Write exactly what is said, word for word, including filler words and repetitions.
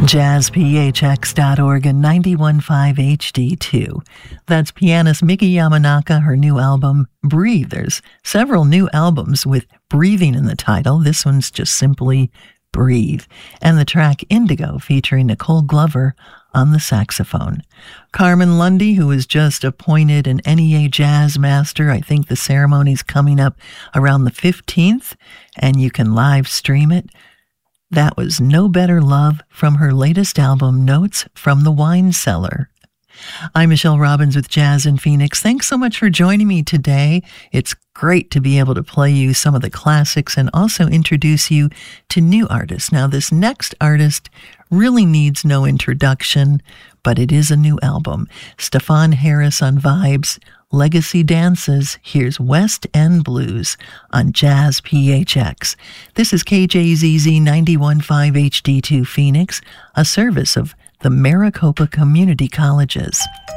jazz p h x dot org and ninety-one point five H D two. That's pianist Miki Yamanaka, her new album, Breathe. There's several new albums with breathing in the title. This one's just simply Breathe. And the track Indigo, featuring Nicole Glover on the saxophone. Carmen Lundy, who was just appointed an N E A Jazz Master. I think the ceremony's coming up around the fifteenth, and you can live stream it. That was No Better Love from her latest album, Notes from the Wine Cellar. I'm Michelle Robbins with Jazz in Phoenix. Thanks so much for joining me today. It's great to be able to play you some of the classics and also introduce you to new artists. Now, this next artist really needs no introduction, but it is a new album. Stefon Harris on Vibes, Legacy Dances. Here's West End Blues on Jazz P H X. This is K J Z Z ninety-one point five H D two Phoenix, a service of the Maricopa Community Colleges.